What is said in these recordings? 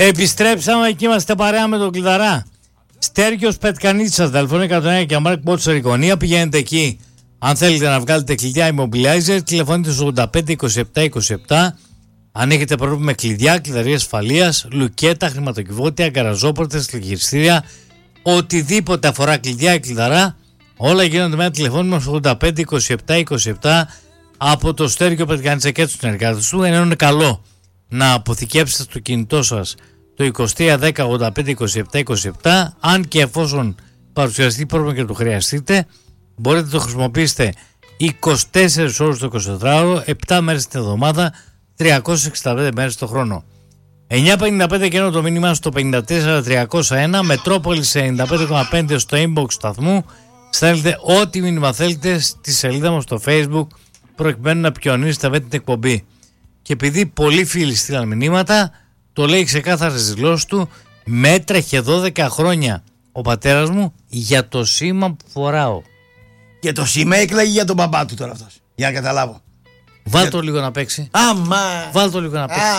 Επιστρέψαμε και είμαστε παρέα με τον Κλειδαρά. Στέργιος Πετκανίτσας, τηλεφωνία 109 και Μάρκ Μπότσο Ρικονία. Πηγαίνετε εκεί αν θέλετε να βγάλετε κλειδιά Immobilizer. Τηλεφωνείτε στο 85 27 27. Αν έχετε πρόβλημα με κλειδιά, κλειδαρία ασφαλείας, λουκέτα, χρηματοκιβώτια, γκαραζόπορτες, χειριστήρια, οτιδήποτε αφορά κλειδιά ή Κλειδαρά, όλα γίνονται με ένα τηλεφώνημα στο 85 27 27 από το Στέργιο Πετκανίτσα και τους συνεργάτες του. Ενώ είναι καλό να αποθηκεύσετε στο κινητό σας το 2310 85 27 27, αν και εφόσον παρουσιαστεί πρόβλημα και το χρειαστείτε, μπορείτε να το χρησιμοποιήσετε 24 ώρες το 24ωρο, 7 μέρες την εβδομάδα, 365 μέρες το χρόνο. 955 και το μήνυμα στο 54301, Μετρόπολης 95,5 στο inbox σταθμού. Στέλνετε ό,τι μήνυμα θέλετε στη σελίδα μας στο Facebook, προκειμένου να πιονίσετε με την εκπομπή. Και επειδή πολλοί φίλοι στείλαν μηνύματα, το λέει ξεκάθαρα στις δηλώσεις του, μέτρεχε 12 χρόνια ο πατέρας μου για το σήμα που φοράω. Και το σήμα έκλαιγε για τον μπαμπά του τώρα αυτός. Για να καταλάβω. Βάλ' το λίγο να παίξει. Βάλ' το λίγο να παίξει.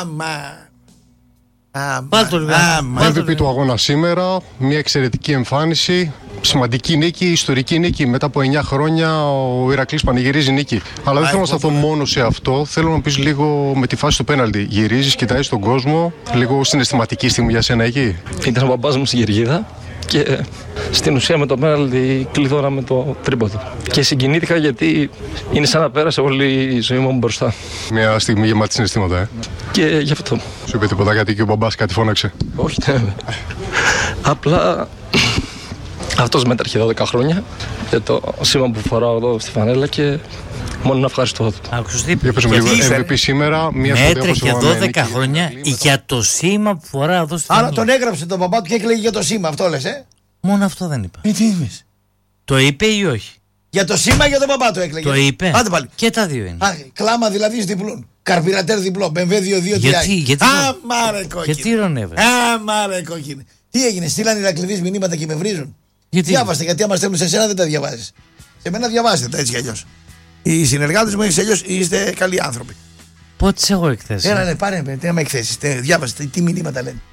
Βάλ' το λίγο. MVP του αγώνα σήμερα, μια εξαιρετική εμφάνιση, σημαντική νίκη, ιστορική νίκη. Μετά από 9 χρόνια ο Ηρακλής πανηγυρίζει νίκη. Αλλά δεν θέλω να σταθώ μόνο σε αυτό. Θέλω να πεις λίγο με τη φάση του πέναλτι. Γυρίζεις, κοιτάζεις τον κόσμο, λίγο συναισθηματική στιγμή για σένα εκεί. Ήταν ο μπαμπάς μου στην Κερκίδα και στην ουσία με το πέναλτι κλειδώναμε το τρίποδο. Και συγκινήθηκα γιατί είναι σαν να πέρασε όλη η ζωή μου μπροστά. Μια στιγμή γεμάτη συναισθήματα, Και γι' αυτό. Σου είπε τίποτα γιατί και ο μπαμπάς κάτι φώναξε? Όχι, ναι. Απλά αυτός μέτρχε 12 χρόνια για το σήμα που φοράω εδώ στη φανέλα και μόνο να ευχαριστώ. Άκουσες τι είπε? MVP σήμερα, μια μέτρεχε 12 χρόνια για το σήμα που φοράω εδώ στη φανέλα. Άρα τον έγραψε τον μπαμπά του και έκλαιγε για το σήμα, αυτό λες, Μόνο αυτό δεν είπα. Τι είπες? Το είπε ή όχι? Για το σήμα για τον μπαμπά του έκλαιγε. Το είπε. Άντε πάλι. Και τα δύο είναι. Κλάμα δηλαδή διπλούν. Καρπυρατέρ διπλό. BMW 2.2. Γιατί μάρε κόκκινε. Γιατί ηρωνεύε? Μάρε κόκκινε. Τι έγινε, στείλαν οι Ηρακλήδες μηνύματα και με βρίζουν? Διάβαστε, γιατί άμα στέλνουν σε εσένα δεν τα διαβάζεις. Σε μένα διαβάζετε τα έτσι κι αλλιώς. Οι συνεργάτες μου έτσι αλλιώς είστε καλοί άνθρωποι. Πότε σε έχω εκθέσει? Ναι, πάρε με, τι άμα εκθέσεις. Διάβαστε, τι μηνύματα λένε.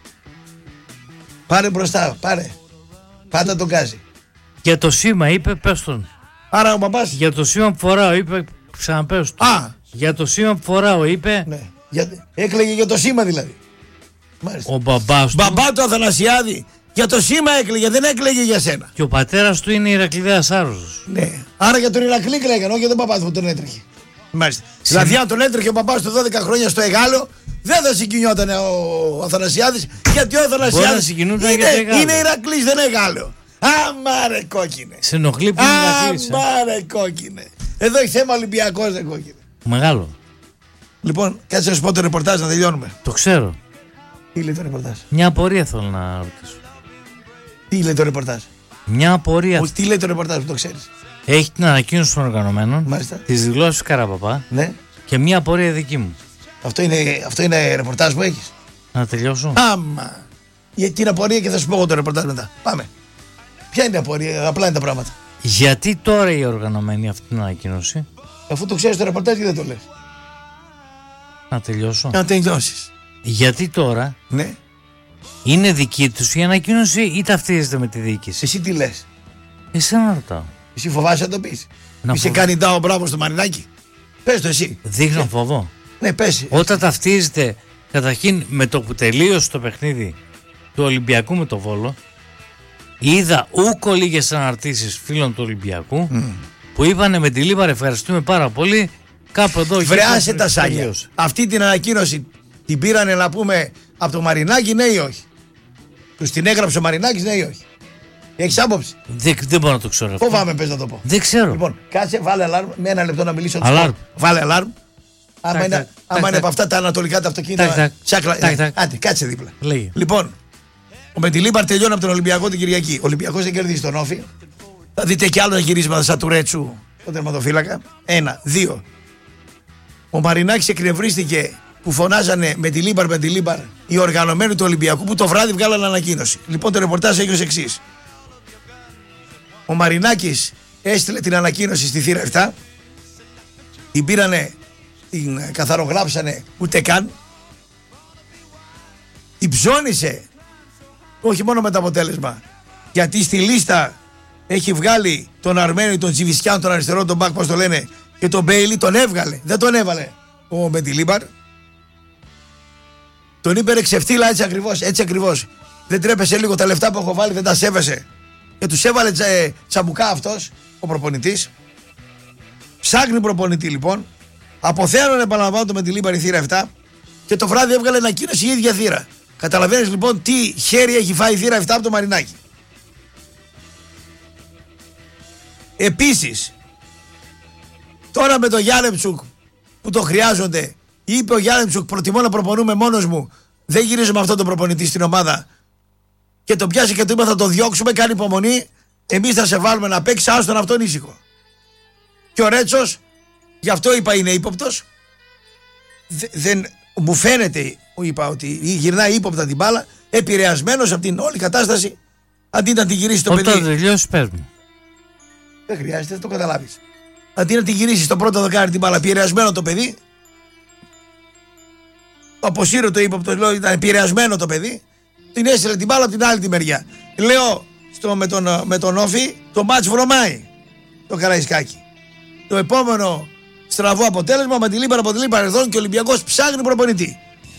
Πάρε μπροστά, πάρε. Πάντα τον κάζει. Για το σήμα είπε, πες τον. Άρα ο μπαμπάς. Για το σήμα που φοράω είπε, ξαναπες του. Για το σήμα που φοράω είπε. Ναι. Έκλαιγε για το σήμα δηλαδή. Μάλιστα. Ο μπαμπάς του. Μπαμπά του Αθανασιάδη. Για το σήμα έκλαιγε, δεν έκλαιγε για σένα. Και ο πατέρας του είναι Ηρακλήδας άρρωστος. Ναι. Άρα για τον Ηρακλή κλαίγανε, όχι για τον μπαμπά του που τον έτρεχε. Μάλιστα. Δηλαδή, αν τον έτρεχε ο μπαμπάς του 12 χρόνια στο Εγάλο, δεν θα συγκινιόταν ο Αθανασιάδης. Γιατί ο Αθανασιάδης είναι Ηρακλής, δεν είναι Εγάλο. Αμάρε κόκκινε. Σε ενοχλεί που είναι Ηρακλής. Αμάρε κόκκινε. Εδώ έχει θέμα Ολυμπιακός, δεν κόκκινε. Μεγάλο. Λοιπόν, κάτσε να σου πω το ρεπορτάζ να τελειώνουμε. Το ξέρω. Τι λέει το ρεπορτάζ? Μια απορία θέλω να ρωτήσω. Τι λέει το ρεπορτάζ? Μια απορία. Τι λέει το ρεπορτάζ που το ξέρεις? Έχει την ανακοίνωση των οργανωμένων, τις δηλώσεις Καραπαπά, ναι. Και μια απορία δική μου. Αυτό είναι ρεπορτάζ που έχεις? Να τελειώσω. Άμα. Γιατί την απορία και θα σου πω εγώ το ρεπορτάζ μετά. Πάμε. Ποια είναι η απορία? Απλά είναι τα πράγματα. Γιατί τώρα οι οργανωμένοι αυτή την ανακοίνωση? Αφού το ξέρεις το ρεπορτάζ και δεν το λες. Να τελειώσω. Να τελειώσεις. Γιατί τώρα? Ναι. Είναι δική τους η ανακοίνωση ή ταυτίζεται με τη διοίκηση? Εσύ τι λες? Εσένα ρωτάω. Εσύ φοβάσαι να το πεις? Είσαι κάνει ντάο μπράβο στο Μαρινάκι? Πες το εσύ. Δείχνω φόβο. Ναι, πες. Όταν ταυτίζεται καταρχήν με το που τελείωσε το παιχνίδι του Ολυμπιακού με το Βόλο, είδα ούκο λίγες αναρτήσεις φίλων του Ολυμπιακού που είπανε με τη Λίβαρ ευχαριστούμε πάρα πολύ. Κάπου εδώ βρεάσε τα σάλια. Αυτή την ανακοίνωση την πήρανε να πούμε από το Μαρινάκι, ναι ή όχι? Τους την έγραψε ο Μαρινάκης, ναι ή όχι? Έχεις άποψη? Δεν μπορώ να το ξέρω. Φοβάμαι, πες να το πω. Δεν ξέρω. Λοιπόν, κάτσε, βάλε αλάρμ με ένα λεπτό να μιλήσω. Αλάρμ. Βάλε αλάρμ. Άμα είναι από αυτά τα ανατολικά τα αυτοκίνητα. Άντε, κάτσε δίπλα. Λοιπόν, ο Μεντιλίμπαρ τελειώνει από τον Ολυμπιακό την Κυριακή. Ο Ολυμπιακός δεν κερδίζει τον Όφη. Θα δείτε και άλλα γυρίσματα σαν του Ρέτσου, τον τερματοφύλακα. 1, 2. Ο Μαρινάκης εκνευρίστηκε που φωνάζανε με τη Λίμπαρ οι οργανωμένοι του Ολυμπιακού που το βράδυ βγάλανε ανακοίνωση. Λοιπόν, το ρεπορτάζ έχει ως εξής. Ο Μαρινάκης έστειλε την ανακοίνωση στη θύρα 7. Την πήρανε, την καθαρογράψανε ούτε καν. Την ψώνισε. Όχι μόνο με το αποτέλεσμα. Γιατί στη λίστα έχει βγάλει τον Αρμένη, τον Τζιβισκιάν, τον αριστερό, τον μπακ, πώς το λένε, και τον Μπέιλι, τον έβγαλε. Δεν τον έβαλε ο Μεντιλίμπαρ. Τον είπε ξεφτύλα, έτσι ακριβώς. Δεν τρέπεσαι λίγο, τα λεφτά που έχω βάλει δεν τα σέβεσαι. Και τους έβαλε τσαμπουκά αυτός ο προπονητής. Ψάχνει προπονητή λοιπόν. Αποθέανον, επαναλαμβάνω, το Μεντιλίμπαρ η θύρα 7. Και το βράδυ έβγαλε ανακοίνωση η ίδια θύρα. Καταλαβαίνεις λοιπόν τι χέρι έχει φάει η θύρα 7 από το Μαρινάκι. Επίσης, τώρα με τον Γιάλεμτσουκ που το χρειάζονται, είπε ο Γιάλεμτσουκ, προτιμώ να προπονούμε μόνος μου, δεν γυρίζω με αυτόν τον προπονητή στην ομάδα. Και τον πιάσει και του είπα θα το διώξουμε, κάνει υπομονή, εμείς θα σε βάλουμε να παίξει, άστον αυτόν ήσυχο. Και ο Ρέτσος, γι' αυτό είπα είναι ύποπτος, δεν μου φαίνεται, είπα ότι γυρνάει ύποπτα την μπάλα, επηρεασμένος από την όλη κατάσταση, αντί να την γυρίσει το παιδί. Όταν τελειώσει πες μου. Δεν χρειάζεται, θα το καταλάβεις. Αντί να την γυρίσει στο πρώτο δοκάρι την μπάλα, επηρεασμένο το παιδί. Αποσύρω το ύποπτο, λέω ήταν επηρεασμένο το παιδί. Την έστειλε την μπάλα από την άλλη τη μεριά. Λέω με τον Όφη, το μάτς βρωμάει το Καραϊσκάκι. Το επόμενο στραβό αποτέλεσμα, Μεντιλίμπαρ αποτελεί παρελθόν και ο Ολυμπιακός ψάχνει προπονητή.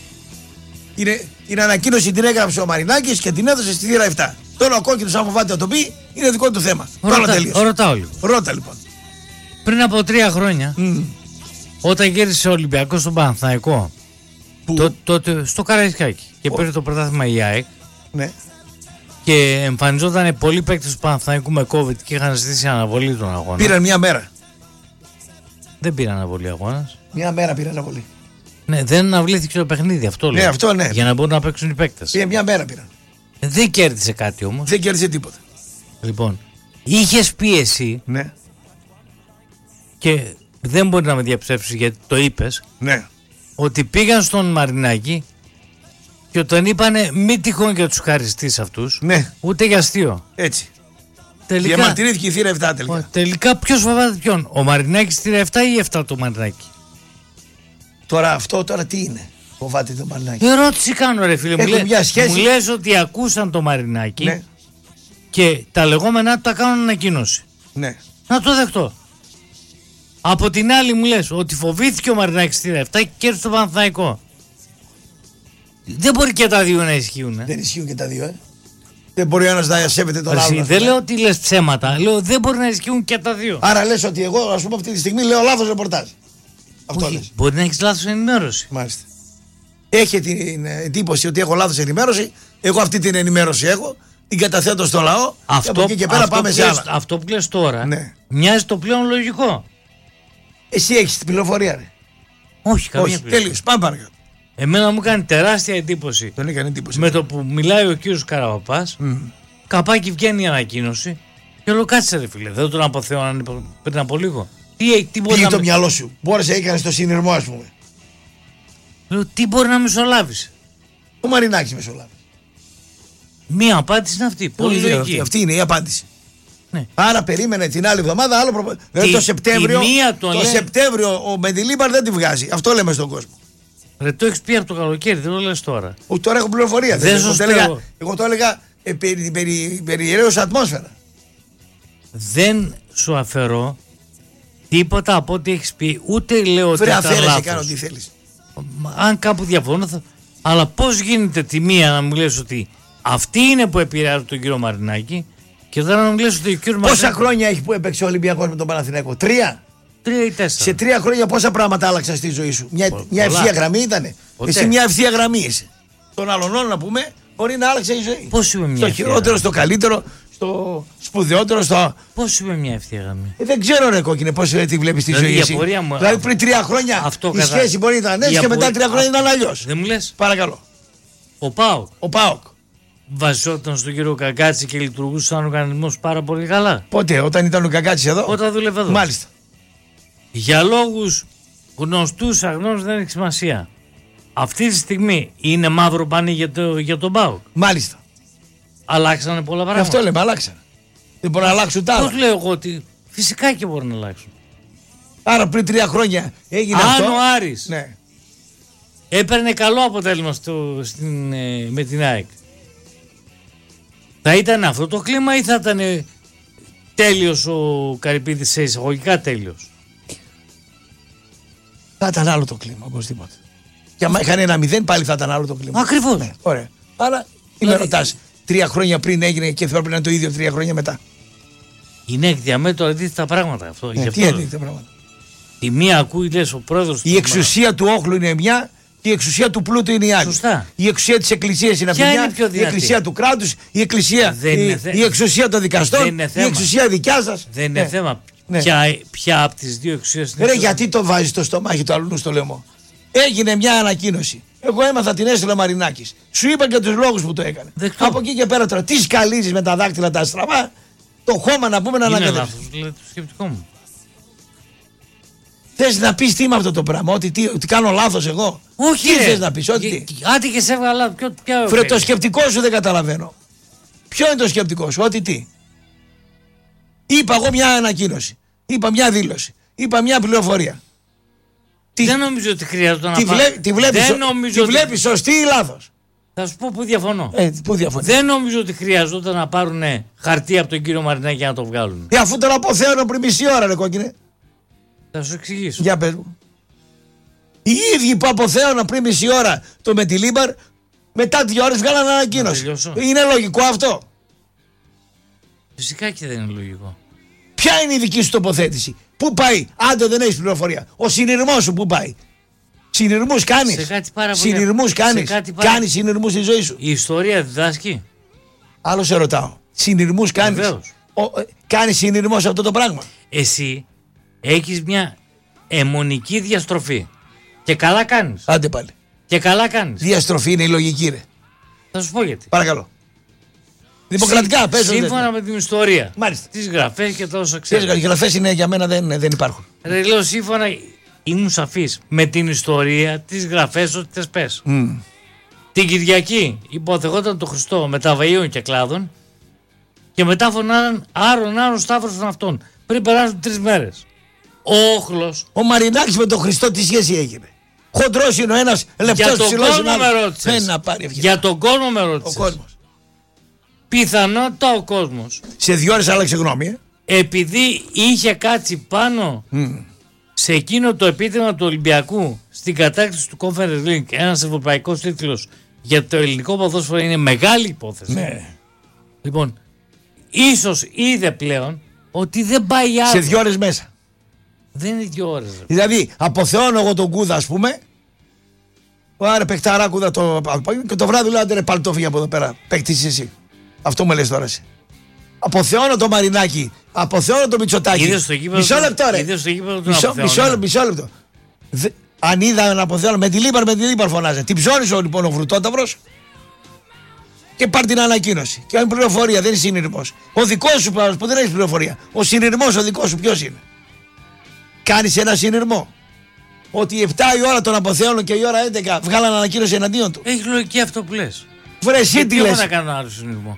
Την ανακοίνωση την έγραψε ο Μαρινάκης και την έδωσε στη θύρα 7. Τώρα ο κόκκινος, αν φοβάται να το πει, είναι δικό του θέμα. Ρωτάω λίγο. Ρώτα λοιπόν. Πριν από 3 χρόνια, όταν γύρισε ο Ολυμπιακός στον Παναθηναϊκό, τότε στο Καραϊσκάκι και πήρε το πρωτάθλημα η ΑΕΚ, ναι, και εμφανιζόταν πολλοί παίκτες του Παναθηναϊκού με COVID και είχαν ζητήσει αναβολή των αγώνων. Πήραν μια μέρα. Δεν πήραν αναβολή αγώνας. Μια μέρα πήραν αναβολή. Ναι, δεν αναβλήθηκε το παιχνίδι, αυτό λέω. Ναι, αυτό ναι. Για να μπορούν να παίξουν οι παίκτες. Μια μέρα πήραν. Δεν κέρδισε κάτι όμως. Δεν κέρδισε τίποτα. Λοιπόν, είχες πίεση. Ναι. Και δεν μπορεί να με διαψεύσει γιατί το είπες. Ναι. Ότι πήγαν στον Μαρινάκη και όταν είπανε μη τυχόν και τους χαριστείς αυτούς. Ναι. Ούτε για αστείο. Έτσι. Τελικά, διαμαρτυρήθηκε η θύρα 7 τελικά. Τελικά ποιος φοβάται ποιον, ο Μαρινάκης στη θύρα 7 ή 7 το Μαρινάκη? Τώρα τι είναι, φοβάται το Μαρινάκη? Ερώτηση κάνω ρε φίλε, μου λες ότι ακούσαν το Μαρινάκη, ναι, και τα λεγόμενά του τα κάνουν ανακοίνωση. Ναι. Να το δεχτώ. Από την άλλη μου λες ότι φοβήθηκε ο Μαρινάκης στη θύρα 7 και κέρδισε το Παναθηναϊκό. Δεν μπορεί και τα δύο να ισχύουν. Δεν ισχύουν και τα δύο, Δεν μπορεί ένας να σέβεται τον άλλον. Δεν λέω ότι λες ψέματα. Λέω δεν μπορεί να ισχύουν και τα δύο. Άρα λες ότι εγώ, ας πούμε, αυτή τη στιγμή λέω λάθος ρεπορτάζ. Αυτό λες. Μπορεί να έχεις λάθος ενημέρωση. Μάλιστα. Έχει την εντύπωση ότι έχω λάθος ενημέρωση. Εγώ αυτή την ενημέρωση έχω. Την καταθέτω στο λαό. Και από εκεί και πέρα πάμε σε άλλα. Αυτό που λες τώρα, ναι, μοιάζει το πλέον λογικό. Εσύ έχεις την πληροφορία, ρε? Όχι, καμία πληροφορία. Τέλειος. Πάμε παρακάτω. Εμένα μου κάνει τεράστια εντύπωση. Τον έκανε εντύπωση. Με το που μιλάει ο κύριος Καραπαπάς, καπάκι βγαίνει η ανακοίνωση και λέω κάτσε ρε φίλε, δεν τον αποθέωναν πριν από λίγο. Τι μπορεί να το μυαλό σου. Μπόρεσε, έκανε το συνειρμό, ας πούμε. Λέω τι μπορεί να μεσολάβησε. Ο Μαρινάκης μεσολάβησε. Μία απάντηση είναι αυτή. Πολύ λογική. Αυτή είναι η απάντηση. Ναι. Άρα περίμενε την άλλη εβδομάδα άλλο δηλαδή το Σεπτέμβριο ο Μεντιλίμπαρ δεν τη βγάζει. Αυτό λέμε στον κόσμο. Ρε, το έχεις πει από το καλοκαίρι, δεν το λες τώρα. Όχι, τώρα έχω πληροφορία. Εγώ το έλεγα περιεραίως ατμόσφαιρα. Δεν σου αφαιρώ τίποτα από ό,τι έχεις πει, ούτε λέω ότι ήταν λάθος. Κάνω τι θέλεις. Αν κάπου διαφωνώ θα... Αλλά πώς γίνεται τη μία να μου λες ότι αυτή είναι που επηρεάζει τον κύριο Μαρινάκη και τώρα να μου λες ότι ο κύριος Μαρινάκη... Πόσα χρόνια έχει που έπαιξε ο Ολυμπιακός με τον Παναθηναϊκό? 3 ή 4. Σε 3 χρόνια πόσα πράγματα άλλαξαν στη ζωή σου? Μια ευθεία γραμμή ήτανε? Εσύ μια ευθεία γραμμή είσαι. Τον άλλον όλο να πούμε μπορεί να άλλαξε η ζωή. Πώς είπε μια στο χειρότερο, στο καλύτερο, στο σπουδαιότερο, στο... Πώς είπε μια ευθεία γραμμή? Δεν ξέρω ρε κόκκινε πώς τη βλέπεις τη ζωή εσύ. Δηλαδή πριν 3 χρόνια η σχέση μπορεί να ήταν έτσι και μετά 3 χρόνια ήταν αλλιώς. Δεν μου λες? Παρακαλώ. Ο ΠΑΟΚ βαζόταν στον κύριο Κακάτση και λειτουργούσε σαν οργανισμός πάρα πολύ καλά. Πότε, όταν ήταν ο Κακάτσης εδώ? Όταν δούλευε εδώ. Μάλιστα. Για λόγους γνωστούς, αγνώστους δεν έχει σημασία. Αυτή τη στιγμή είναι μαύρο πανί για τον ΠΑΟΚ. Μάλιστα. Αλλάξανε πολλά πράγματα. Αυτό λέμε, αλλάξανε. Δεν μπορεί να αλλάξουν τα άλλα. Πώς λέω εγώ ότι φυσικά και μπορεί να αλλάξουν. Άρα πριν 3 χρόνια έγινε αυτό. Αν ο Άρης έπαιρνε καλό αποτέλεσμα με την ΑΕΚ. Θα ήταν αυτό το κλίμα ή θα ήταν τέλειος ο Καρυπίδης, σε εισαγωγικά τέλειος? Θα ήταν άλλο το κλίμα, οπωσδήποτε. Και άμα είχαν 1-0 πάλι θα ήταν άλλο το κλίμα. Ακριβώς. Ναι, ωραία. Άρα τι με ρωτάς, 3 χρόνια πριν έγινε και θα πρέπει να είναι το ίδιο 3 χρόνια μετά? Είναι εκ διαμέτρου αντίθετα πράγματα αυτό. Τι αντίθετα πράγματα? Η μία ακούει, λες, ο πρόεδρος. Η εξουσία του όχλου είναι μια και η εξουσία του πλούτου είναι η άλλη. Σωστά. Η εξουσία της εκκλησίας είναι αυτή μια, η εξουσία του κράτους, η εξουσία των δικαστών, η εξουσία δικιά σας. Δεν είναι θέμα. Ποια από τις δύο εξουσίες είναι? Ρε, γιατί το βάζεις στο στομάχι του αλλού στο λαιμό? Έγινε μια ανακοίνωση. Εγώ έμαθα, την έστειλε ο Μαρινάκης. Σου είπα και τους λόγους που το έκανε. Δεκτό. Από εκεί και πέρα τώρα, τι σκαλίζεις με τα δάκτυλα τα στραβά, το χώμα να πούμε να ανακατεύεις. Είναι λάθος, λέει το σκεπτικό μου. Θες να πεις τι με αυτό το πράγμα, ότι κάνω λάθος εγώ? Όχι. Τι θες να πεις, ότι τι? Άντε και σε έβγαλα. Φρε, το σκεπτικό σου δεν καταλαβαίνω. Ποιο είναι το σκεπτικό σου, ότι τι? Είπα εγώ μια ανακοίνωση, είπα μια δήλωση, είπα μια πληροφορία. Δεν νομίζω ότι χρειάζεται να τη βλέπεις σωστή ή λάθος? Θα σου πω που διαφωνώ. Πού διαφωνώ? Δεν νομίζω ότι χρειαζόταν να πάρουν χαρτί από τον κύριο Μαρινάκη για να το βγάλουν. Αφού τον αποθέωναν πριν μισή ώρα, ρε κόκκινε. Θα σου εξηγήσω. Για πες μου. Οι ίδιοι που αποθέωναν πριν μισή ώρα το Μετιλίμπαρ, μετά 2 ώρες βγάλαν ανακοίνωση. Είναι λογικό αυτό? Φυσικά και δεν είναι λογικό. Ποια είναι η δική σου τοποθέτηση? Πού πάει? Άντε δεν έχεις πληροφορία. Ο συνειρμός σου πού πάει? Συνειρμούς κάνεις? Σε κάτι πάρα πολύ. Συνειρμούς κάνεις? Κάνεις συνειρμούς στη ζωή σου? Η ιστορία διδάσκει. Άλλο σε ρωτάω. Συνειρμούς κάνεις? Βεβαίως. Κάνεις συνειρμό σε αυτό το πράγμα? Εσύ έχεις μια αιμονική διαστροφή. Και καλά κάνεις. Άντε πάλι. Και καλά κάνεις. Διαστροφή είναι η λογική, ρε. Θα σου πω γιατί. Παρακαλώ. Δημοκρατικά, πες. Σύμφωνα με την ιστορία. Μάλιστα. Τις γραφές και τα όσα ξέρω. Οι γραφές είναι για μένα δεν υπάρχουν. Ρε, λέω σύμφωνα, ήμουν σαφής με την ιστορία, τις γραφές, ό,τι θες πες. Την Κυριακή υποθεγόταν το Χριστό με τα βαΐων και κλάδων και μετά φωνάζαν άρον Σταύρος των αυτών. Πριν περάσουν 3 μέρες. Ο όχλος. Ο Μαρινάκης με τον Χριστό τι σχέση έγινε? Χοντρός είναι ο ένας, λεπτός ψηλός είναι ο άλλος. Για τον κόσμο με ρώτησες. Πιθανότητα ο κόσμος. Σε 2 ώρες άλλαξε γνώμη. Επειδή είχε κάτσει πάνω σε εκείνο το επίτευγμα του Ολυμπιακού στην κατάκτηση του Conference League, ένας ευρωπαϊκός τίτλος για το ελληνικό ποδόσφαιρο είναι μεγάλη υπόθεση. Ναι. Λοιπόν, ίσως είδε πλέον ότι δεν πάει άλλο. Σε 2 ώρες μέσα. Δεν είναι 2 ώρες. Δηλαδή, αποθεώνω εγώ τον Κούδα, ας πούμε. Άρα, παιχταρά Κούδα και το βράδυ λέω: άντε ρε, παλτόφυγε από εδώ πέρα. Παίκτης εσύ. Αυτό μου λες τώρα εσύ. Αποθεώνω το Μαρινάκι, αποθεώνω το Μητσοτάκι. Μισό λεπτό, ρε. Μισό λεπτό. Αν είδα να αποθεώνω με τη Λίμπαρ φωνάζε. Την ψώνισε λοιπόν ο Βρουτόταυρος και πάρει την ανακοίνωση. Και αν πληροφορία δεν είναι συνειρμός. Ο δικός σου που δεν έχει πληροφορία. Ο συνειρμός ο δικός σου ποιος είναι? Κάνεις ένα συνειρμό. Ότι 7 η ώρα τον αποθεώνω και η ώρα 11 βγάλαν ανακοίνωση εναντίον του. Έχει λογική αυτό που λες. Βρε εσύ τι λες? Δεν να κάνω άλλο συνειρμό.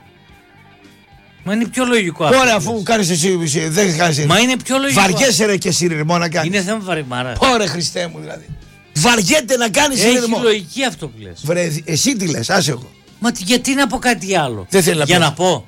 Μα είναι πιο λογικό αυτό. Ωραία, αφού κάνεις εσύ, δεν κάνεις εσύ. Μα είναι πιο λογικό. Βαριέσαι ρε και συνειρμό να κάνεις. Είναι θέμα βαρυμάρα. Ωραία, Χριστέ μου δηλαδή. Βαριέται να κάνεις συνειρμό. Έχει λογική αυτό που λες. Βρε, εσύ τι λες, άσε εγώ. Μα γιατί να πω κάτι άλλο? Δεν θέλω για να πω.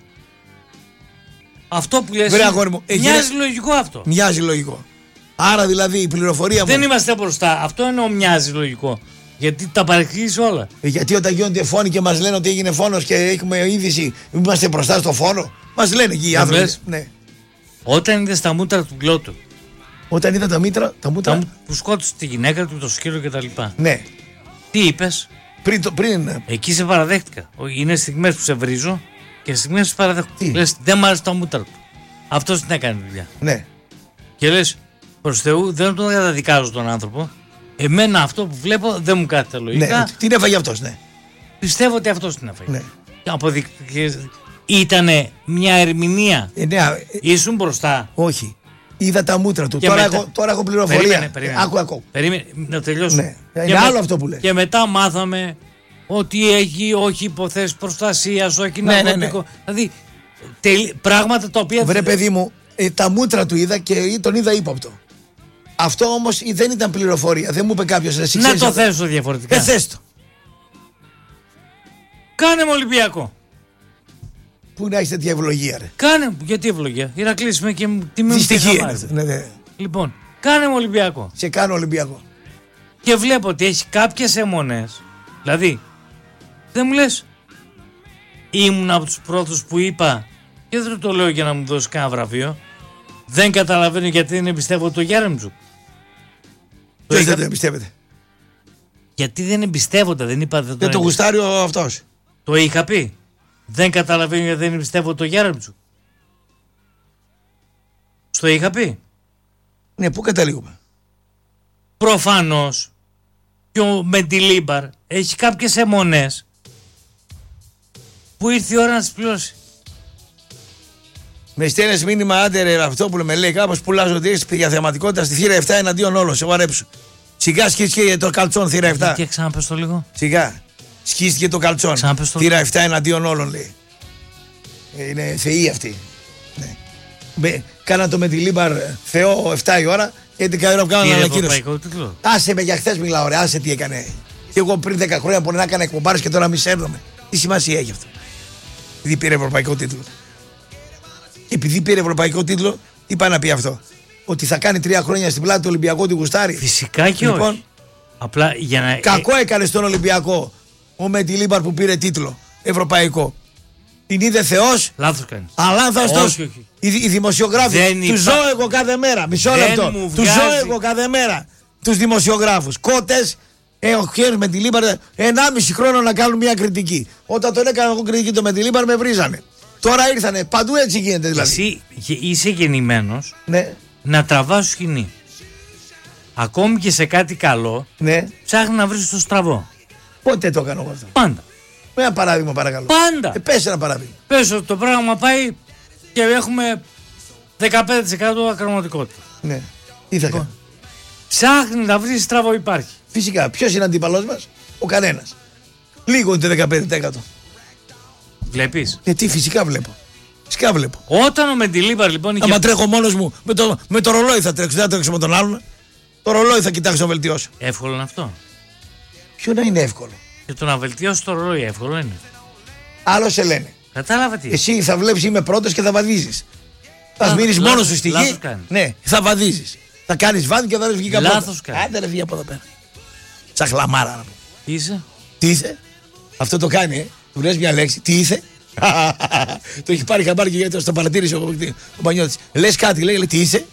Αυτό που λες. Βρε, αγόρι μου, μοιάζει λογικό αυτό. Μοιάζει λογικό. Άρα δηλαδή η πληροφορία δεν είμαστε μπροστά. Αυτό εννοώ μοιάζει λογικό. Γιατί τα παρεξήγησε όλα. Γιατί όταν γίνονται φόνοι και μας λένε ότι έγινε φόνος και έχουμε είδηση, είμαστε μπροστά στο φόνο. Μας λένε εκεί οι άνθρωποι. Ναι. Όταν είδες τα μούτρα του Γκλώτου. Όταν είδα τα μούτρα. Που σκότωσε τη γυναίκα του, το σκύλο κτλ. Ναι. Τι είπες? Πριν. Εκεί σε παραδέχτηκα. Είναι στιγμές που σε βρίζω και στιγμές που σε παραδέχτηκα. Λες, δεν μ' άρεσε τα μούτρα του. Αυτός την έκανε δουλειά. Ναι. Και λες, προς Θεού δεν τον καταδικάζω τον άνθρωπο. Εμένα αυτό που βλέπω δεν μου κάθεται λογικά. Ναι, την έφαγε αυτός, ναι. Πιστεύω ότι αυτός την έφαγε. Ναι. Ήτανε μια ερμηνεία. Ναι. Ήσουν μπροστά. Όχι. Είδα τα μούτρα του. Τώρα έχω πληροφορία. Άκου. Περίμενε να τελειώσω. Ναι. Είναι άλλο αυτό που λέει. Και μετά μάθαμε ότι έχει όχι υποθέσεις προστασίας, όχι ναρκωτικό. Ναι. Δηλαδή πράγματα τα οποία. Βρε παιδί μου, τα μούτρα του είδα και τον είδα ύποπτο. Αυτό όμως δεν ήταν πληροφορία. Δεν μου είπε κάποιος. Να το θέσω διαφορετικά. Θες το. Κάνε με Ολυμπιακό. Πού να έχεις τέτοια ευλογία, ρε. Κάνε μου. Γιατί ευλογία. Ηρακλής με και τιμή μου. Δυστυχία. Ναι. Λοιπόν, κάνε με Ολυμπιακό. Σε κάνω Ολυμπιακό. Και βλέπω ότι έχει κάποιες αιμονές. Δηλαδή, δεν μου λες, ήμουν από τους πρώτους που είπα, και δεν το λέω για να μου δώσει κανένα βραβείο, δεν καταλαβαίνω γιατί δεν εμπιστεύω το Γιάρεμτζουκ. Ποιος δεν το εμπιστεύεται? Γιατί δεν εμπιστεύονται, δεν είπα. Δεν το γουστάρει αυτός. Το είχα πει. Δεν καταλαβαίνω γιατί δεν εμπιστεύω το Γιάρεμτζουκ. Στο είχα πει. Ναι, πού καταλήγουμε? Προφανώς και ο Μεντιλίμπαρ έχει κάποιες αιμονές που ήρθε η ώρα να τις πληρώσει. Με στέλνες μήνυμα, άντε ρε Ραυτόπουλο, με λέει κάπως πουλάς ότι έχεις για θεματικότητα στη θύρα 7 εναντίον όλων. Σε βαρέψου. Σιγά σκίστηκε το καλτσόν θύρα 7. Και ξαναπες το λίγο. Σιγά. Σκίστηκε το καλτσόν. Θύρα 7 εναντίον όλων, λέει. Είναι θεοί αυτοί. Ναι. Κάνα το Μεντιλίμπαρ Θεό 7 η ώρα. Γιατί κάθε ώρα που κάνανε ανακοίνωση. Άσε με, για χθες μιλάω, ρε, άσε τι έκανε. Και εγώ πριν 10 χρόνια μπορεί να έκανε εκπομπάρες και τώρα μη σέρνομαι. Τι σημασία έχει αυτό? Επειδή πήρε ευρωπαϊκό τίτλο. Επειδή πήρε ευρωπαϊκό τίτλο, τι πάει να πει αυτό? Ότι θα κάνει 3 χρόνια στην πλάτη του Ολυμπιακού του γουστάρι? Φυσικά και λοιπόν, όχι. Απλά για να... Κακό έκανε στον Ολυμπιακό ο Μεντιλίμπαρ που πήρε τίτλο ευρωπαϊκό. Την είδε Θεός. Λάθος κάνει. Αλάνθαστος. Οι δημοσιογράφοι. Τους ζω εγώ κάθε μέρα. Μισό λεπτό. Τους ζω εγώ κάθε μέρα. Τους δημοσιογράφους. Κότες. Έχω χέρι με τη Λίμπαρ 1,5 χρόνο να κάνουν μια κριτική. Όταν τον έκανα εγώ κριτική το με τη Λίμπαρ με βρίζανε. Τώρα ήρθανε. Παντού έτσι γίνεται δηλαδή. Εσύ είσαι γεννημένος, ναι, να τραβάς σκηνή. Ακόμη και σε κάτι καλό, ναι, ψάχνει να βρεις το στραβό. Πότε το έκανα εγώ αυτό? Πάντα. Με ένα παράδειγμα παρακαλώ. Πάντα. Πες ένα παράδειγμα. Πες ότι το πράγμα πάει και έχουμε 15% ακροματικότητα. Ναι. Τι θα κάνει? Ψάχνει να βρει στραβό, υπάρχει. Φυσικά. Ποιος είναι αντίπαλός μας? Ο κανένας. Λίγο είναι το 15%. Βλέπεις? Τι φυσικά βλέπω. Φυσικά βλέπω. Όταν ο Μεντιλίμπαρ λοιπόν. Άμα τρέχω μόνος μου, με το ρολόι θα τρέξω. Δεν θα τρέξω με τον άλλον. Το ρολόι θα κοιτάξω να βελτιώσω. Εύκολο είναι αυτό? Ποιο να είναι εύκολο? Και το να βελτιώσει το ρολόι εύκολο είναι? Άλλο σε λένε. Κατάλαβα τι. Εσύ θα βλέπεις είμαι πρώτος και θα βαδίζεις. Θα μείνεις μόνος σου στη γη. Ναι, θα βαδίζεις. Θα κάνεις βάδι και θα βγει κάπου. Λάθος κάνει. Άντε ρε, βγει από εδώ πέρα. Τσαχλαμάρα. Τι είσαι? Τι είσαι? Αυτό το κάνει, Του λες μια λέξη. Τι είσαι? Το έχει πάρει χαμπάρι και γιατί το παρατήρησε ο Πανιώτης. Λες κάτι, λέει τι είσαι?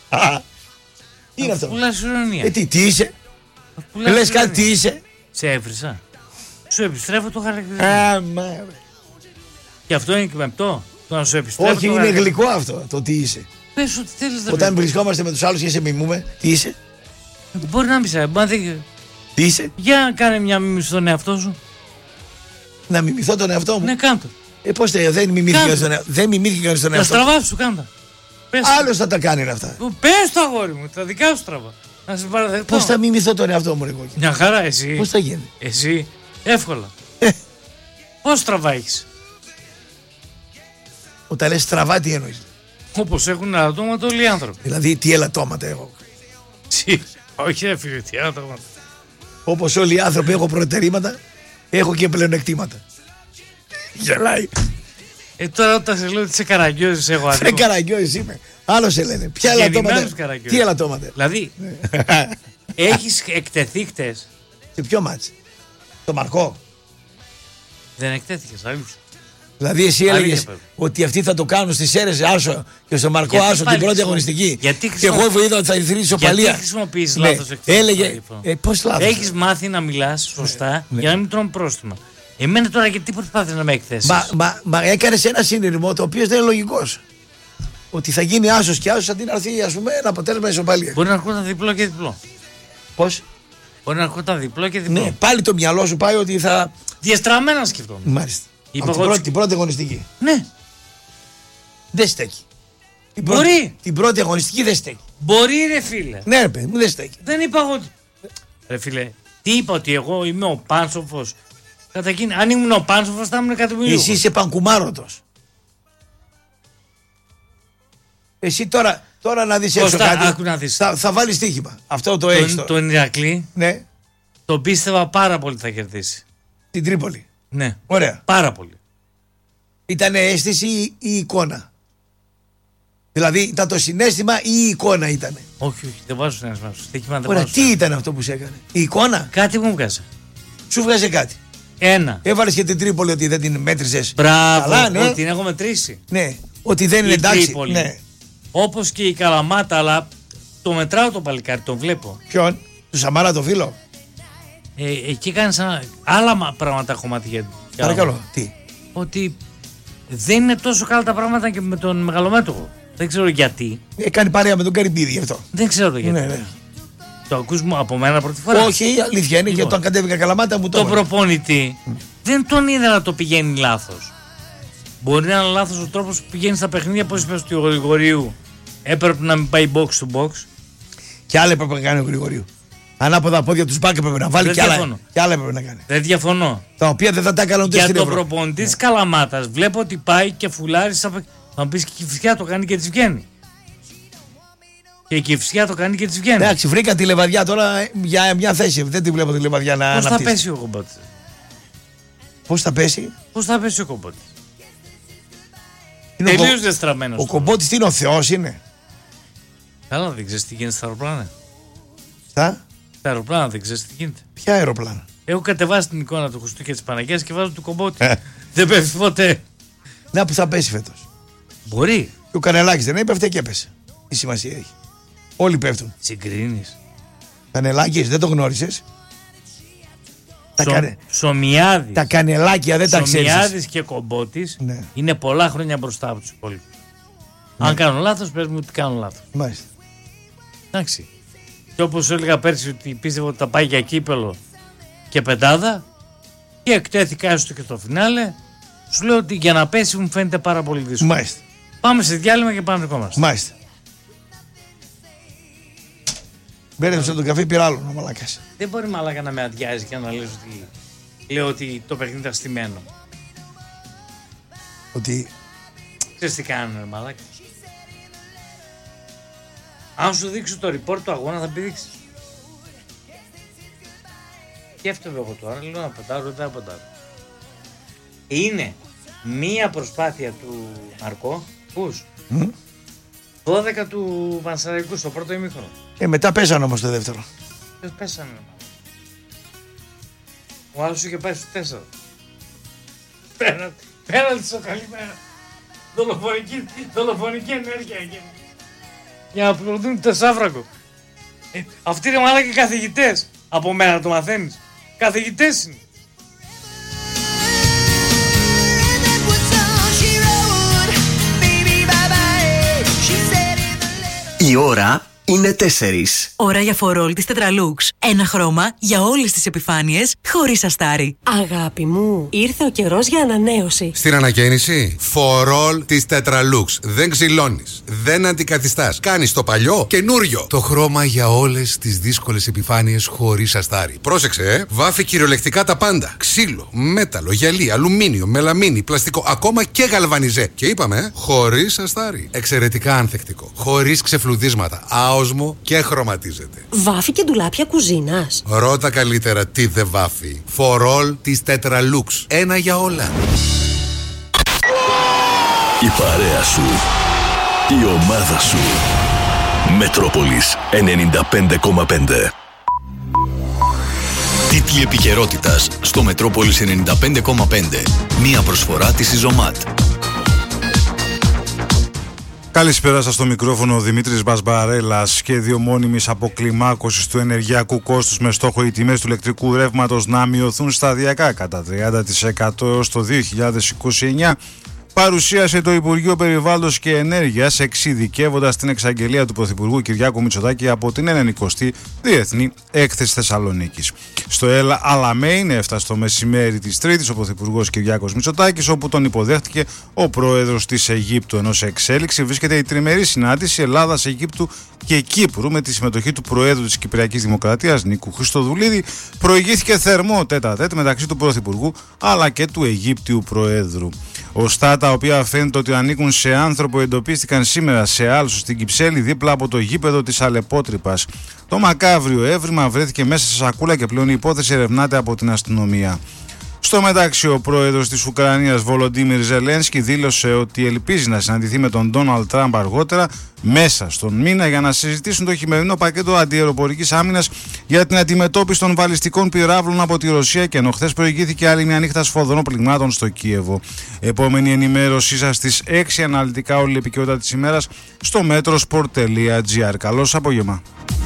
Τι είναι αυτό? Πουλάς ηρωνία. Τι είσαι? Λες κάτι, τι είσαι? Σε έβρισα. Σου επιστρέφω το χαρακτηρισμό. Και αυτό είναι εκπαιμπτό. Το να σου επιστρέφω. Όχι, είναι γλυκό αυτό το τι είσαι. Πες ότι θέλεις. Όταν βρισκόμαστε με τους άλλους και σε μιμούμε, τι είσαι? Μπορεί να μην σε. Τι είσαι? Για κάνε μια μίμηση στον εαυτό σου. Να μιμηθώ τον εαυτό μου? Ναι, κάντο. Πώς δεν μιμήθηκα στον εαυτό? Δεν μιμήθηκα στον εαυτό. Τα στραβά σου κάντα. Άλλος θα τα κάνει αυτά. Πες το αγόρι μου, τα δικά σου στραβά. Να σε παραδεχτώ. Πώς θα μιμηθώ τον εαυτό μου, ρε κόκκι? Μια χαρά, εσύ. Πώς θα γίνει? Εσύ, εύκολα. Πώς στραβά έχεις? Όταν λες στραβά, τι εννοείς? Όπως έχουν ελαττώματα όλοι οι άνθρωποι. Δηλαδή, τι ελαττώματα έχω? Όχι, ρε φίλε, τι ελαττώματα. Όπως όλοι οι άνθρωποι έχω προτερήματα, έχω και πλεονεκτήματα. Γελάει. Τώρα όταν σε λέω ότι είσαι καραγκιόζης, έχω αδικό. Δεν καραγκιόζης είμαι. Άλλο σε λένε. Ποια ελαττώματα? Τι ελαττώματα? Δηλαδή, έχεις εκτεθεί χτες. Σε ποιο μάτς? Το Μαρκό? Δεν εκτέθηκες, αλήθεια. Δηλαδή εσύ έλεγες ότι αυτοί θα το κάνουν στις Σέρρες άσο και στο Μαρκό άσο την πρώτη αγωνιστική. Και εγώ είδα ότι θα ηθρήσει ισοπαλία. Γιατί χρησιμοποιείς λάθος εκτέθηκες? Έλεγε. Πώς λάθος? Έχεις μάθει να μιλάς σωστά για να μην τρώνε πρόστιμα. Εμένα τώρα γιατί προσπάθεις να με εκθέσεις? Μα έκανες ένα συνειρμό το οποίο δεν είναι λογικός. Ότι θα γίνει άσος και άσος αντί να έρθει ας πούμε ένα αποτέλεσμα ισοπαλία. Μπορεί να έρχονταν διπλό και διπλό. Πώς? Μπορεί να έρχονταν διπλό και διπλό. Ναι, πάλι το μυαλό σου πάει ότι θα. Διαστραμμένα σκεφτόμουν. Μάλιστα. Την πρώτη αγωνιστική. Ναι. Δεν στέκει. Μπορεί. Την πρώτη αγωνιστική δεν στέκει. Μπορεί, ρε φίλε. Ναι, ρε παιδί μου, δεν στέκει. Δεν είπα εγώ. Ρε φίλε, τι είπα ότι εγώ είμαι ο Πάνσοφος? Καταρχήν, αν ήμουν ο Πάνσοφος θα ήμουν εκατομμύριο. Εσύ είσαι πανκουμάρωτος. Εσύ τώρα Τώρα να δεις έξω κάτι. Θα βάλεις στοίχημα. Αυτό το έχεις. Τον Ηρακλή. Ναι. Τον πίστευα πάρα πολύ θα κερδίσει. Την Τρίπολη. Ναι. Ωραία. Πάρα πολύ. Ήταν αίσθηση ή εικόνα? Δηλαδή ήταν το συναίσθημα ή η εικόνα ήταν? Όχι, δεν βάζω συναίσθημα. Ωραία, τι ήταν αυτό που σε έκανε? Η εικόνα? Κάτι μου βγάζε. Σου βγάζε κάτι? Έβαλες και την Τρίπολη ότι δεν την μέτρησες? Μπράβο. Καλά, ναι. Ότι την έχω μετρήσει. Ναι. Ότι δεν είναι εντάξει. Ναι. Όπως και η Καλαμάτα, αλλά το μετράω το παλικάρι, το βλέπω. Ποιον? Του Σαμάρα το φίλο? Εκεί κάνει άλλα πράγματα κομμάτια. Παρακαλώ, τι? Ότι δεν είναι τόσο καλά τα πράγματα και με τον Μεγαλομέτωχο. Δεν ξέρω γιατί. Κάνει παρέα με τον Καρυμπίδη γι' αυτό. Δεν ξέρω γιατί. Ναι. Το ακούς μου από μένα πρώτη φορά? Όχι, αλήθεια είναι, γιατί όταν κατέβηκα Καλαμάτα μου το. Το προπονητή δεν τον είδα να το πηγαίνει λάθος. Μπορεί να είναι λάθος ο τρόπος που πηγαίνει στα παιχνίδια. Πώς είπες του Γρηγορίου, έπρεπε να μην πάει box to box. Και άλλα έπρεπε να κάνει ο Γρηγορίου. Ανάποδα πόδια του μπακ έπρεπε να βάλει και άλλα έπρεπε να κάνει. Δεν διαφωνώ. Τα οποία δεν θα τα έκαναν ούτε στην Ευρώπη. Για τον προπονητή της Καλαμάτας βλέπω ότι πάει και φουλάρει. Θα μου πεις και η Κυφσιά το κάνει και της βγαίνει. Και η Κυφσιά το κάνει και της βγαίνει. Εντάξει, βρήκα τη Λεβαδιά τώρα για μια θέση. Δεν τη βλέπω τη Λεβαδιά να αναπτύσσει. Πώς θα πέσει ο Κομπότης? Πώς θα πέσει? Πώς θα πέσει ο Κομπότης? Τελείως δεστραμμένος. Ο Κομπότης τι είναι, ο Θεός είναι? Καλά, δεν ξέρεις τι γίνεται στα αεροπλάνα. Τα αεροπλάνα δεν ξέρεις τι γίνεται. Ποια αεροπλάνα? Έχω κατεβάσει την εικόνα του Χριστού και της Παναγίας και βάζω του Κομπότη. Δεν πέφτει ποτέ. Να που θα πέσει φέτος. Μπορεί. Και ο Κανελάκης δεν έπεφτε και έπεσε. Τι σημασία έχει? Όλοι πέφτουν. Συγκρίνεις? Κανελάκης δεν το γνώρισες? Σομιάδης. Τα Κανελάκια δεν τα ξέρεις. Σομιάδης και Κομπότης είναι πολλά χρόνια μπροστά από τους υπόλοιπους. Αν κάνω λάθος, πες μου ότι κάνω λάθος. Μάλιστα. Εντάξει. Και όπως έλεγα πέρσι ότι πίστευα ότι θα πάει για κύπελο και πεντάδα και εκτέθηκα έστω και στο φινάλε, σου λέω ότι για να πέσει μου φαίνεται πάρα πολύ δύσκολο. Μάλιστα. Πάμε σε διάλειμμα και πάμε δεκόμαστε. Μάλιστα. Μπέρδεψε τον καφέ, πήρα άλλο, μαλάκας. Δεν μπορεί μαλάκα να με αδειάζει και να λέω ότι το παιχνίδι ήταν στημένο. Ότι... Ξέρεις τι κάνουν μαλάκα? Αν σου δείξω το report του αγώνα θα πηδήξεις. Σκέφτομαι εγώ τώρα, λέω να ποντάρω, δεν ποντάρω. Είναι μία προσπάθεια του Μαρκό, πούς, 12 του Πανσεραϊκού στο πρώτο ημίχρονο. Μετά πέσανε όμως το δεύτερο. Δεν πέσανε. Ο άλλος είχε πάει στο 4. Πέραν στο καλημέρα. Δολοφονική ενέργεια εκεί. Για να πληρωθούν το τεσσάφραγκο. Αυτοί είναι μάλλον και καθηγητές. Από μένα το μαθαίνεις. Καθηγητές είναι. Η ώρα είναι 4. Ώρα για φορόλ της Tetralux. Ένα χρώμα για όλες τις επιφάνειες, χωρίς αστάρι. Αγάπη μου, ήρθε ο καιρός για ανανέωση. Στην ανακαίνιση, φορόλ της Tetralux. Δεν ξυλώνεις, δεν αντικαθιστάς. Κάνεις το παλιό καινούριο. Το χρώμα για όλες τις δύσκολες επιφάνειες, χωρίς αστάρι. Πρόσεξε, βάφει κυριολεκτικά τα πάντα. Ξύλο, μέταλλο, γυαλί, αλουμίνιο, μελαμίνι, πλαστικό, ακόμα και γαλβανιζέ. Και είπαμε, χωρίς αστάρι. Εξαιρετικά ανθεκτικό. Χωρίς ξεφλουδίσματα. Άοσμο και χρωματίζεται. Βάφει και ντουλάπια κουζίνας. Ρώτα καλύτερα τι δεν βάφει. Φορόλ της Tetralux. Ένα για όλα. Η παρέα σου. Η ομάδα σου. Μετρόπολης 95,5. Τίτλοι επικαιρότητας στο Μετρόπολης 95,5. Μία προσφορά της Ιζωμάτ. Καλησπέρα σας, στο μικρόφωνο ο Δημήτρης Μπασμπαρέλας. Σχέδιο μόνιμης αποκλιμάκωσης του ενεργειακού κόστους με στόχο οι τιμές του ηλεκτρικού ρεύματος να μειωθούν σταδιακά κατά 30% έως το 2029. Παρουσίασε το Υπουργείο Περιβάλλοντος και Ενέργειας, εξειδικεύοντας την εξαγγελία του Πρωθυπουργού Κυριάκου Μητσοτάκη από την 90η Διεθνή Έκθεση Θεσσαλονίκης. Στο Έλα Αλαμέιν έφτασε το μεσημέρι της Τρίτης ο Πρωθυπουργός Κυριάκος Μητσοτάκης, όπου τον υποδέχτηκε ο Πρόεδρος της Αιγύπτου. Ενώ σε εξέλιξη βρίσκεται η τριμερή συνάντηση Ελλάδας, Αιγύπτου και Κύπρου με τη συμμετοχή του Προέδρου της Κυπριακής Δημοκρατίας Νίκου Χριστοδουλίδη. Προηγήθηκε θερμό τέτα-τέτ μεταξύ του Πρωθυπουργού αλλά και του Αιγύπτιου Προέδρου. Οστά τα οποία φαίνεται ότι ανήκουν σε άνθρωπο εντοπίστηκαν σήμερα σε άλσο στην Κυψέλη δίπλα από το γήπεδο της Αλεπότρυπας. Το μακάβριο έβριμα βρέθηκε μέσα σε σακούλα και πλέον η υπόθεση ερευνάται από την αστυνομία. Στο μεταξύ, ο πρόεδρος της Ουκρανίας Βολοντίμιρ Ζελένσκι δήλωσε ότι ελπίζει να συναντηθεί με τον Ντόναλντ Τραμπ αργότερα μέσα στον μήνα για να συζητήσουν το χειμερινό πακέτο αντιαεροπορικής άμυνας για την αντιμετώπιση των βαλιστικών πυράβλων από τη Ρωσία, και ενώ χθες προηγήθηκε άλλη μια νύχτα σφοδρών πληγμάτων στο Κίεβο. Επόμενη ενημέρωσή σας στις 6 αναλυτικά, όλη η επικαιρότητα της ημέρας στο metrosport.gr. Καλώς απόγευμα.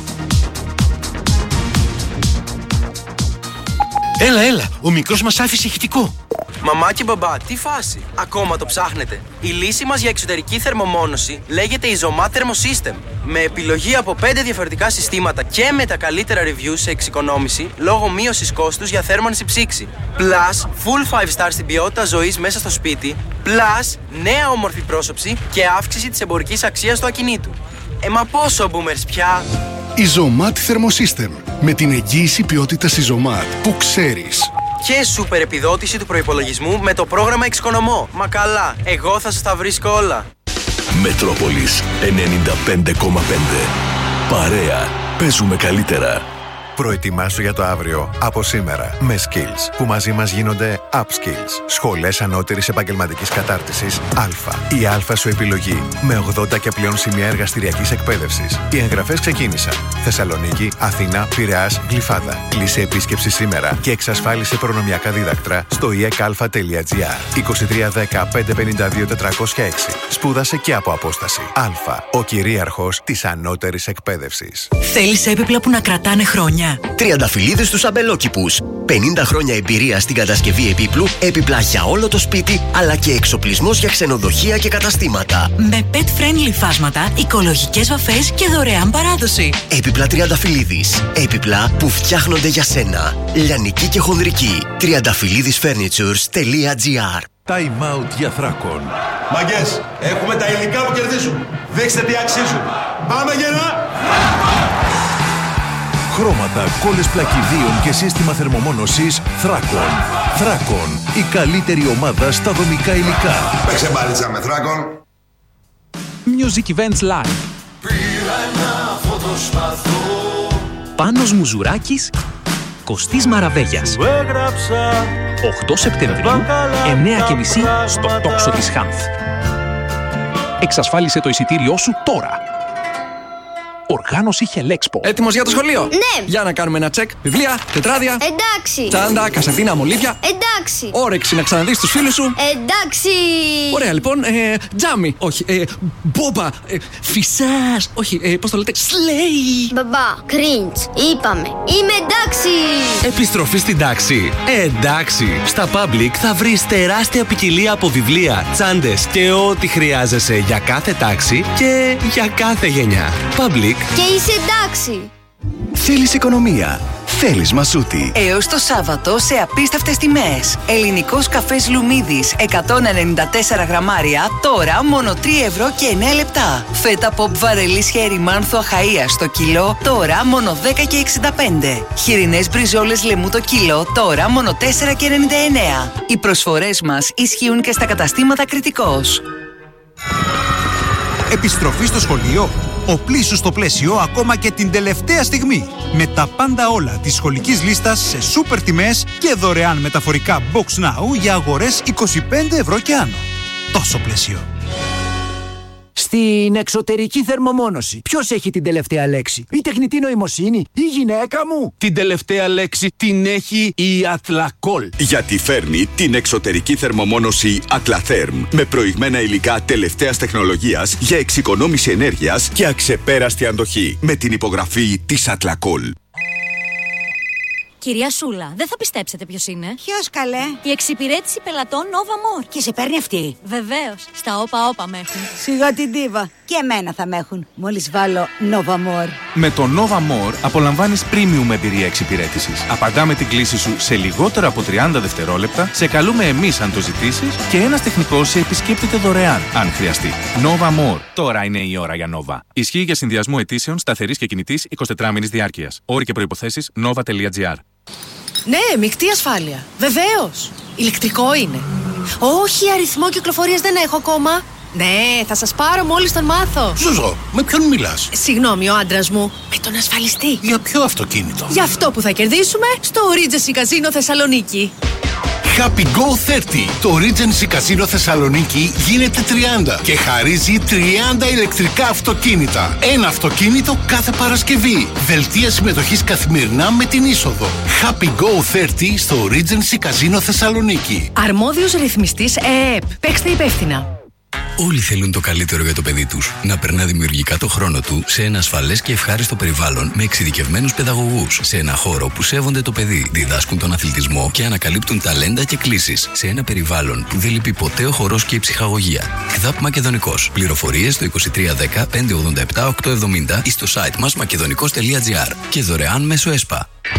Έλα, ο μικρός μας άφησε ηχητικό. Μαμά και μπαμπά, τι φάση, ακόμα το ψάχνετε? Η λύση μας για εξωτερική θερμομόνωση λέγεται Isomat Thermosystem. Με επιλογή από 5 διαφορετικά συστήματα και με τα καλύτερα reviews σε εξοικονόμηση λόγω μείωσης κόστους για θέρμανση ψήξη. Plus, full 5 star στην ποιότητα ζωής μέσα στο σπίτι. Plus, νέα όμορφη πρόσωψη και αύξηση της εμπορικής αξίας του ακινήτου. Μα πόσο boomers πια? Isomat Thermosystem. Με την εγγύηση ποιότητας Isomat που ξέρεις. Και σούπερ επιδότηση του προϋπολογισμού με το πρόγραμμα Εξοικονομώ. Μα καλά, εγώ θα σας τα βρίσκω όλα. Μετρόπολης 95,5. Παρέα. Παίζουμε καλύτερα. Προετοιμάσου για το αύριο από σήμερα με Skills, που μαζί μας γίνονται Upskills. Σχολές ανώτερης επαγγελματικής κατάρτισης Α. Η Α σου επιλογή με 80 και πλέον σημεία εργαστηριακής εκπαίδευσης. Οι εγγραφές ξεκίνησαν. Θεσσαλονίκη, Αθήνα, Πειραιάς, Γλυφάδα. Κλείσε επίσκεψη σήμερα και εξασφάλισε προνομιακά δίδακτρα στο eekalfa.gr. 2310 552 406. Σπούδασε και από απόσταση. Α. Ο κυρίαρχος της ανώτερης εκπαίδευσης. Θέλεις έπιπλα που να κρατάνε χρόνια? Τριανταφυλλίδες στους αμπελόκηπους. 50 χρόνια εμπειρία στην κατασκευή επίπλου, έπιπλα για όλο το σπίτι, αλλά και εξοπλισμός για ξενοδοχεία και καταστήματα. Με pet-friendly φάσματα, οικολογικές βαφές και δωρεάν παράδοση. Έπιπλα Τριανταφυλλίδης. Έπιπλα που φτιάχνονται για σένα. Λιανική και χονδρική. Triandafyllidisfurnitures.gr. Time out για Θράκον. Μαγκές, έχουμε τα υλικά που κερδίζουν. Δείξτε τι αξίζουν. Πάμε γερά! Χρώματα, κόλλες πλακιδίων και σύστημα θερμομόνωσης Θράκον. Θράκον, η καλύτερη ομάδα στα δομικά υλικά. Παίξε μπάλιτσα με Θράκον. Music Events Live. Πάνος Μουζουράκης, Κωστής Μαραβέγιας. 8 Σεπτεμβρίου, 9:30 στο τόξο της Χάνθ. Εξασφάλισε το εισιτήριό σου τώρα. Οργάνωση Χελέξπο. Έτοιμος για το σχολείο? Ναι. Για να κάνουμε ένα τσεκ. Βιβλία, τετράδια. Εντάξει. Τσάντα, κασετίνα, μολύβια. Εντάξει. Όρεξη να ξαναδείς τους φίλους σου. Εντάξει. Ωραία, λοιπόν. Τζάμι. Όχι. Μπόμπα. Φυσάς. Όχι. Πώς το λέτε? Σλέι. Μπαμπά. Κριντς. Είπαμε. Είμαι εντάξει. Επιστροφή στην τάξη. Εντάξει. Στα Public θα βρεις τεράστια ποικιλία από βιβλία, τσάντες και ό,τι χρειάζεσαι για κάθε τάξη και για κάθε γενιά. Public. Και είσαι εντάξει. Θέλεις οικονομία. Θέλεις Μασούτη. Έως το Σάββατο σε απίστευτες τιμές. Ελληνικός καφές Λουμίδης 194 γραμμάρια, τώρα μόνο 3 ευρώ και 9 λεπτά. Φέτα pop βαρελής χέρι μάνθο Αχαΐας στο κιλό, τώρα μόνο 10 και 65. Χοιρινές μπριζόλες λεμού το κιλό, τώρα μόνο 4 και 99. Οι προσφορές μας ισχύουν και στα καταστήματα Κρητικός. Επιστροφή στο σχολείο. Οπλίσου στο πλαίσιο ακόμα και την τελευταία στιγμή. Με τα πάντα όλα της σχολικής λίστας σε σούπερ τιμές και δωρεάν μεταφορικά Box Now για αγορές 25 ευρώ και άνω. Τόσο πλαίσιο. Στην εξωτερική θερμομόνωση, ποιος έχει την τελευταία λέξη? Η τεχνητή νοημοσύνη, η γυναίκα μου? Την τελευταία λέξη την έχει η Ατλακόλ. Γιατί φέρνει την εξωτερική θερμομόνωση Atlatherm με προηγμένα υλικά τελευταίας τεχνολογίας για εξοικονόμηση ενέργειας και αξεπέραστη αντοχή. Με την υπογραφή της Ατλακόλ. Κυρία Σούλα, δεν θα πιστέψετε ποιος είναι. Ποιος καλέ? Η εξυπηρέτηση πελατών Nova More. Και σε παίρνει αυτή? Βεβαίως. Στα όπα με έχουν. Σιγά την ντίβα. Και εμένα θα με έχουν. Μόλις βάλω Nova More. Με το Nova More απολαμβάνεις premium εμπειρία εξυπηρέτησης. Απαντάμε την κλήση σου σε λιγότερο από 30 δευτερόλεπτα, σε καλούμε εμείς αν το ζητήσεις και ένας τεχνικός σε επισκέπτεται δωρεάν αν χρειαστεί. Nova More. Τώρα είναι η ώρα για Nova. Ισχύει για συνδυασμό αιτήσεων σταθερής και κινητής 24 μήνης διάρκειας. Όροι και προϋποθέσεις nova.gr. Ναι, μεικτή ασφάλεια. Βεβαίως. Ηλεκτρικό είναι. Όχι, αριθμό κυκλοφορίας δεν έχω ακόμα. Ναι, θα σας πάρω μόλις τον μάθω. Ζουζό, με ποιον μιλάς? Συγγνώμη, ο άντρας μου. Με τον ασφαλιστή. Για ποιο αυτοκίνητο? Για αυτό που θα κερδίσουμε στο Regency Casino Θεσσαλονίκη. Happy Go 30. Το Regency Casino Θεσσαλονίκη γίνεται 30 και χαρίζει 30 ηλεκτρικά αυτοκίνητα. Ένα αυτοκίνητο κάθε Παρασκευή. Δελτία συμμετοχής καθημερινά με την είσοδο. Happy Go 30 στο Regency Casino Θεσσαλονίκη. Αρμόδιος ρυθμιστής ΕΕΠ. Παίξτε υπεύθυνα. Όλοι θέλουν το καλύτερο για το παιδί τους. Να περνά δημιουργικά το χρόνο του σε ένα ασφαλές και ευχάριστο περιβάλλον με εξειδικευμένους παιδαγωγούς. Σε ένα χώρο που σέβονται το παιδί, διδάσκουν τον αθλητισμό και ανακαλύπτουν ταλέντα και κλίσεις. Σε ένα περιβάλλον που δεν λείπει ποτέ ο χορός και η ψυχαγωγία. ΚΔΑΠ Μακεδονικός. Πληροφορίες στο 2310 587 870 ή στο site μας μακεδονικός.gr και δωρεάν μέσω ΕΣΠΑ.